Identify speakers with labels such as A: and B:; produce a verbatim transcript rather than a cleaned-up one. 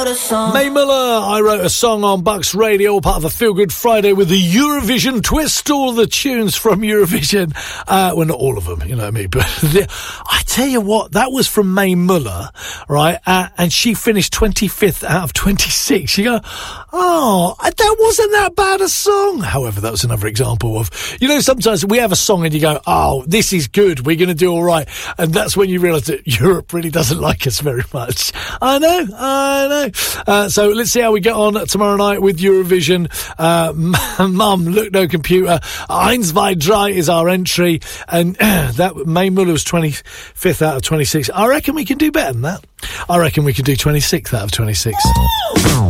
A: wrote a song.
B: Mae Muller, I wrote a song on Bucks Radio, part of a Feel Good Friday with the Eurovision twist. All the tunes from Eurovision. Uh, well, not all of them, you know what I mean? But the, I tell you what, that was from Mae Muller, right? Uh, and she finished twenty-fifth out of twenty-six. You go, oh, that wasn't that bad a song. However, that was another example of, you know, sometimes we have a song and you go, oh, this is good, we're going to do all right. And that's when you realise that Europe really doesn't like us very much. I know, I know. Uh, so let's see how we get on tomorrow night with Eurovision. Uh, Mum, look, no computer. Eins, zwei, drei is our entry. And uh, that Mae Muller was twenty-fifth out of twenty-six. I reckon we can do better than that. I reckon we can do twenty-sixth out of twenty-six.